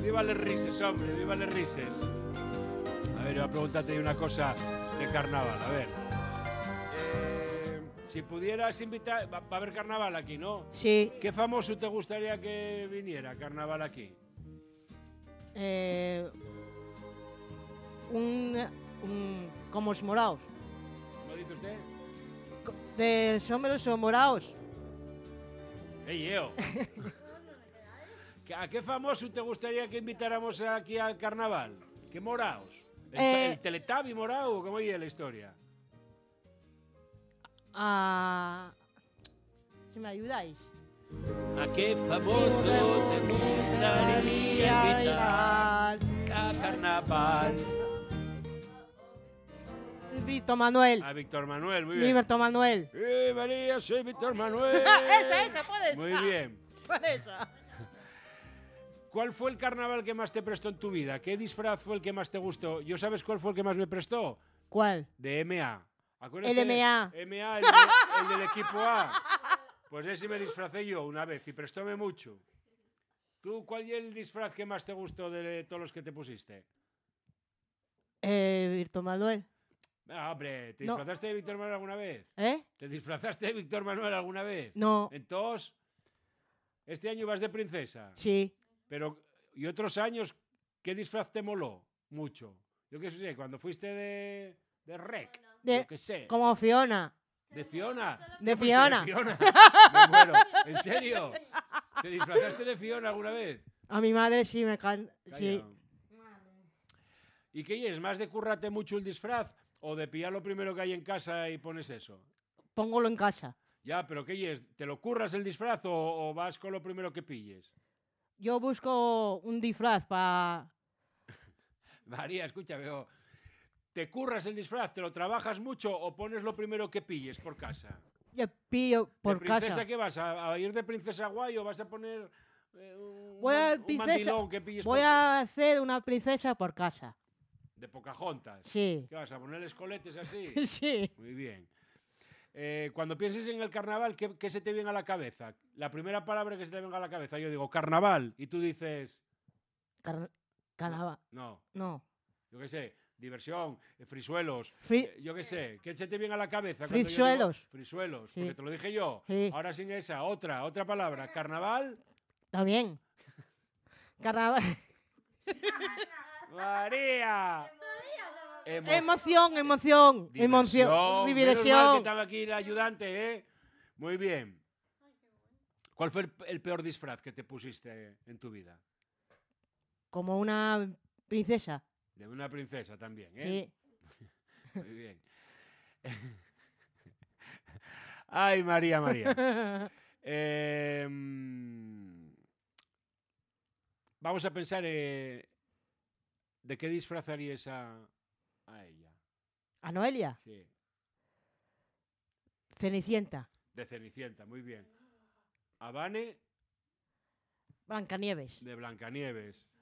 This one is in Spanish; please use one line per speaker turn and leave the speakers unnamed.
Viva les rises, hombre, viva les rises. A ver, voy a preguntarte una cosa de carnaval, a ver. Si pudieras invitar... Va a haber carnaval aquí, ¿no?
Sí.
¿Qué famoso te gustaría que viniera a carnaval aquí?
Como los morados.
¿Cómo dice usted?
De sombreros o morados.
¡Ey, yo! ¿A qué famoso te gustaría que invitáramos aquí al carnaval? ¿Qué moraos? ¿El Teletabi morao? ¿Cómo es la historia?
Si me ayudáis.
¿A qué famoso te gustaría invitar a carnaval?
Víctor Manuel.
A Víctor Manuel, muy bien.
Víctor Manuel.
María, soy Víctor Manuel.
esa, por esa.
Muy bien.
Por esa.
¿Cuál fue el carnaval que más te prestó en tu vida? ¿Qué disfraz fue el que más te gustó? ¿Yo sabes cuál fue el que más me prestó?
¿Cuál?
De MA.
El MA.
MA, el del equipo A. Pues de ese me disfracé yo una vez y prestóme mucho. ¿Tú cuál es el disfraz que más te gustó de todos los que te pusiste?
Víctor Manuel.
Hombre, ¿te disfrazaste de Víctor Manuel alguna vez? ¿Te disfrazaste de Víctor Manuel alguna vez?
No.
Entonces, ¿este año vas de princesa?
Sí.
Pero, ¿y otros años qué disfraz te moló? Mucho. Yo qué sé, cuando fuiste de Rec. Yo qué sé.
Como Fiona.
¿De Fiona?
De Fiona.
¿De Fiona? Me muero. ¿En serio? ¿Te disfrazaste de Fiona alguna vez?
A mi madre sí me canta. Sí.
¿Y qué es? ¿Más de currate mucho el disfraz o de pillar lo primero que hay en casa y pones eso?
Póngolo en casa.
Ya, pero ¿qué es? ¿Te lo curras el disfraz o vas con lo primero que pilles?
Yo busco un disfraz para...
María, escucha, veo... ¿Te curras el disfraz? ¿Te lo trabajas mucho o pones lo primero que pilles por casa?
Yo pillo por
¿De princesa
casa.
qué vas? ¿A ir de princesa guay o vas a poner un
mandilón
que pilles
voy a hacer una princesa por casa.
¿De Pocahontas?
Sí.
¿Qué vas a poner escoletes así?
Sí.
Muy bien. Cuando pienses en el carnaval, ¿qué se te viene a la cabeza? La primera palabra que se te venga a la cabeza, yo digo carnaval y tú dices...
Carnaval.
No. Yo qué sé, diversión, frisuelos, yo qué sé, ¿qué se te viene a la cabeza?
Frisuelos.
Frisuelos,
Sí.
porque te lo dije yo.
Sí.
Ahora sin esa, otra palabra. Carnaval.
También. Carnaval.
María.
Emoción.
Diversión. Menos mal que
Diversión.
estaba aquí el ayudante, ¿eh? Muy bien. ¿Cuál fue el peor disfraz que te pusiste en tu vida?
Como una princesa.
De una princesa también, ¿eh?
Sí.
Muy bien. Ay, María. Vamos a pensar de qué disfrazarías a ella.
¿A Noelia?
Sí,
Cenicienta.
de Cenicienta, muy bien. A Vane,
Blancanieves.
de Blancanieves.